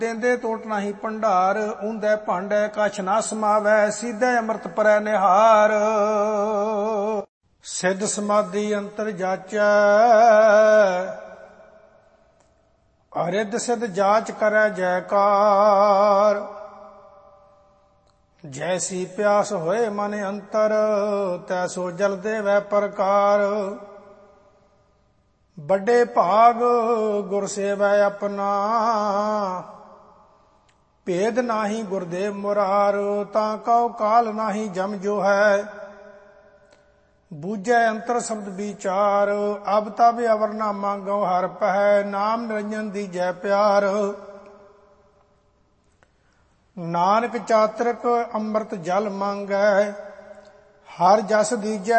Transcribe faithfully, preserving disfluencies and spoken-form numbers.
ਦੇਂਦੇ ਟੋਟ ਨਾਹੀ ਭੰਡਾਰ, ਉਂਦੇ ਭਾਂਡੇ ਕਛ ਨਾ ਸਮਾਵੈ, ਸੀਧੇ ਅੰਮ੍ਰਿਤ ਪਰੈ ਨਿਹਾਰ। ਸਿੱਧ ਸਮਾਧੀ ਅੰਤਰ ਜਾਚੈ, ਅਰਿੱਧ ਸਿੱਧ ਜਾਚ ਕਰੈ ਜੈਕਾਰ। ਜੈਸੀ ਪਿਆਸ ਹੋਏ ਮਨ ਅੰਤਰ, ਤੈਸੋ ਜਲ ਦੇਵੈ ਪ੍ਰਕਾਰ। ਵੱਡੇ ਭਾਗ ਗੁਰ ਸੇਵੈ ਆਪਣਾ, ਭੇਦ ਨਾਹੀ ਗੁਰਦੇਵ ਮੁਰਾਰ। ਤਾਂ ਕਉ ਕਾਲ ਨਾਹੀ ਜਮ ਜੋ ਹੈ, ਬੂਝੈ ਅੰਤਰ ਸ਼ਬਦ ਵਿਚਾਰ। ਅਬ ਤਬ ਅਵਰ ਨਾ ਮੰਗਉ ਹਰ ਪਹਿ, ਨਾਮ ਨਿਰੰਜਨ ਦੀਜੈ ਪਿਆਰ। ਨਾਨਕ ਚਾਤ੍ਰਿਕ ਅੰਮ੍ਰਿਤ ਜਲ ਮੰਗੈ, ਹਰ ਜਸ ਦੀਜੈ